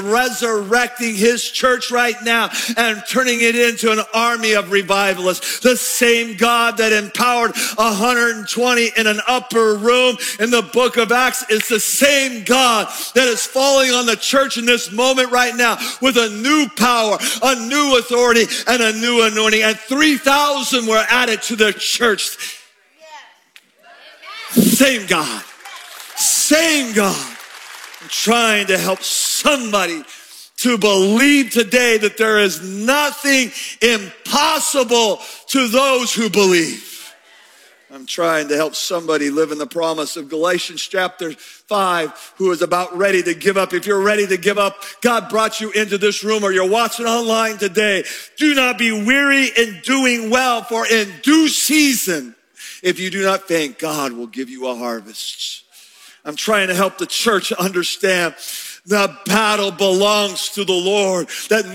resurrecting his church right now and turning it into an army of revivalists. The same God that empowered 120 in an upper room in the book of Acts is the same God that is falling on the church in this moment right now with a new power, a new authority, and a new anointing. And 3,000 were added to the church. Same God. Same God. I'm trying to help somebody to believe today that there is nothing impossible to those who believe. I'm trying to help somebody live in the promise of Galatians chapter 5 who is about ready to give up. If you're ready to give up, God brought you into this room or you're watching online today. Do not be weary in doing well, for in due season, if you do not faint, God will give you a harvest. I'm trying to help the church understand the battle belongs to the Lord. That